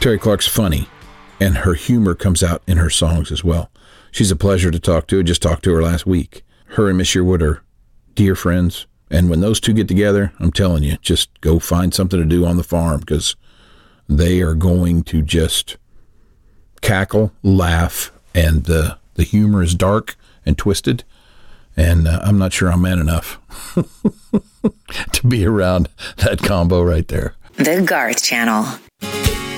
Terri Clark's funny, and her humor comes out in her songs as well. She's a pleasure to talk to. I just talked to her last week. Her and Miss Sherwood are dear friends. And when those two get together, I'm telling you, just go find something to do on the farm, because they are going to just cackle, laugh, and the humor is dark and twisted. And I'm not sure I'm man enough to be around that combo right there. The Garth Channel.